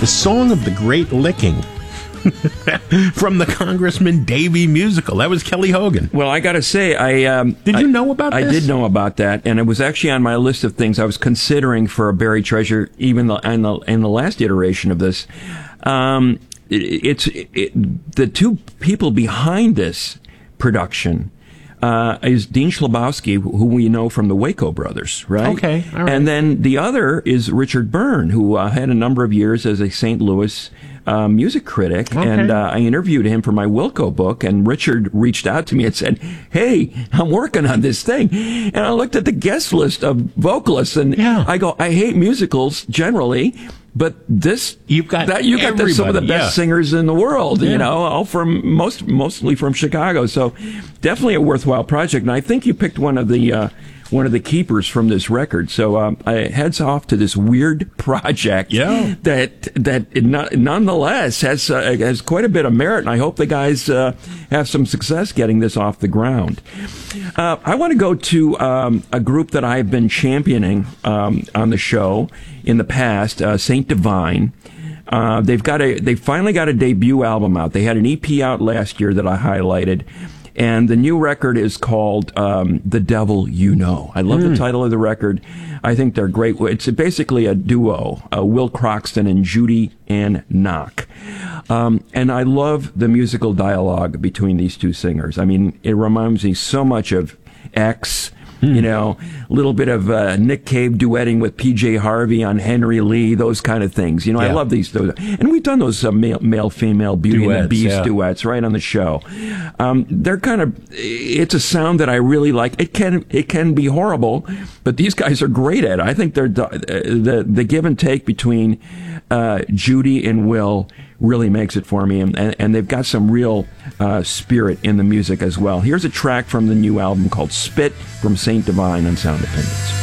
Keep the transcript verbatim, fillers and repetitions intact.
the song of the Great Licking from the Congressman Davy musical. That was Kelly Hogan. Well, I got to say, I um, did you I, know about I this? I did know about that, and it was actually on my list of things I was considering for a buried treasure, even the, in, the, in the last iteration of this. Um, it, it's it, the two people behind this production. Uh, is Dean Schlabowski, who we know from the Waco Brothers, right? Okay, all right. And then the other is Richard Byrne, who uh, had a number of years as a Saint Louis uh, music critic. Okay. And uh, I interviewed him for my Wilco book, and Richard reached out to me and said, hey, I'm working on this thing. And I looked at the guest list of vocalists, and yeah. I go, I hate musicals generally, but this you've got that you got the, some of the best yeah. singers in the world, yeah. you know, all from most mostly from Chicago. So definitely a worthwhile project. And I think you picked one of the uh, one of the keepers from this record. So um, I heads off to this weird project yeah. that that it not, nonetheless has uh, has quite a bit of merit. And I hope the guys uh, have some success getting this off the ground. Uh, I want to go to um, a group that I've been championing um, on the show in the past, uh, Saint Divine. Uh, they've got a, they finally got a debut album out. They had an E P out last year that I highlighted, and the new record is called um, "The Devil You Know." I love mm. the title of the record. I think they're great. It's basically a duo, uh, Will Croxton and Judy Ann Knock. Um, and I love the musical dialogue between these two singers. I mean, it reminds me so much of X. You know, a little bit of uh, Nick Cave duetting with P J Harvey on Henry Lee, those kind of things. You know, yeah. I love these. Those, and we've done those uh, male, male, female, Beauty duets, and the Beast yeah. duets right on the show. Um, they're kind of, it's a sound that I really like. It can, it can be horrible, but these guys are great at it. I think they're the the give and take between uh, Judy and Will really makes it for me, and, and, and they've got some real uh, spirit in the music as well. Here's a track from the new album called Spit from Saint Divine on Sound Opinions.